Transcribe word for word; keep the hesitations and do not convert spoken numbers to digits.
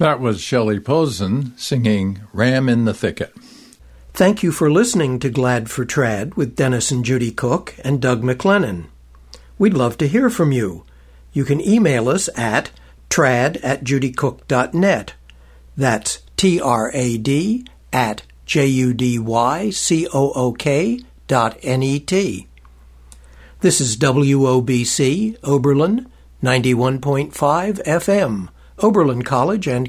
That was Shelley Posen singing Ram in the Thicket. Thank you for listening to Glad for Trad with Dennis and Judy Cook and Doug McLennan. We'd love to hear from you. You can email us at trad at judycook dot net. That's T R A D at J U D Y C O O K dot N E T. This is W O B C, Oberlin, ninety-one point five F M, Oberlin College and